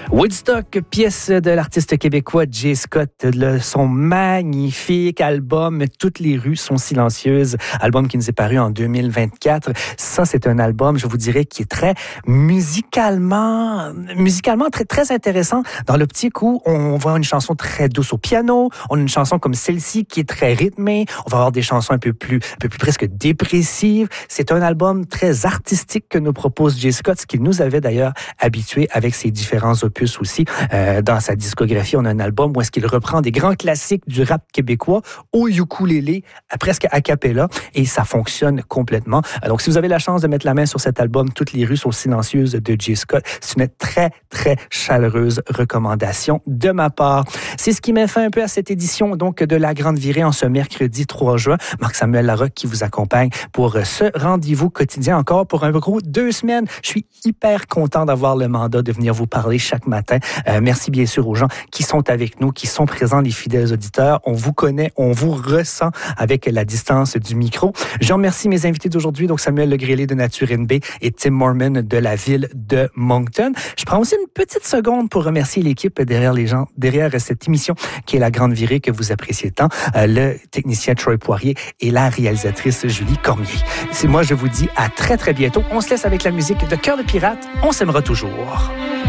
Woodstock, pièce de l'artiste québécois J. Scott, son magnifique album « Toutes les rues sont silencieuses », album qui nous est paru en 2024. Ça, c'est un album, je vous dirais, qui est très musicalement très, très intéressant dans l'optique où on va avoir une chanson très douce au piano, on a une chanson comme celle-ci qui est très rythmée, on va avoir des chansons un peu plus presque dépressives. C'est un album très artistique que nous propose J. Scott, ce qu'il nous avait d'ailleurs habitués avec ses différents opus aussi. Dans sa discographie, on a un album où est-ce qu'il reprend des grands classiques du rap québécois au ukulélé, presque a cappella, et ça fonctionne complètement. Donc, si vous avez la chance de mettre la main sur cet album, Toutes les rues sont silencieuses de J. Scott, c'est une très, très chaleureuse recommandation de ma part. C'est ce qui met fin un peu à cette édition donc de La Grande Virée en ce mercredi 3 juin. Marc-Samuel Larocque qui vous accompagne pour ce rendez-vous quotidien encore pour un gros 2 semaines. Je suis hyper content d'avoir le mandat de venir vous parler chaque matin. Merci bien sûr aux gens qui sont avec nous, qui sont présents, les fidèles auditeurs. On vous connaît, on vous ressent avec la distance du micro. Je remercie mes invités d'aujourd'hui, donc Samuel Legrélé de Nature NB et Tim Mormon de la ville de Moncton. Je prends aussi une petite seconde pour remercier l'équipe derrière cette émission qui est La Grande Virée que vous appréciez tant, le technicien Troy Poirier et la réalisatrice Julie Cormier. C'est moi, je vous dis à très très bientôt. On se laisse avec la musique de Cœur de Pirate. On s'aimera toujours.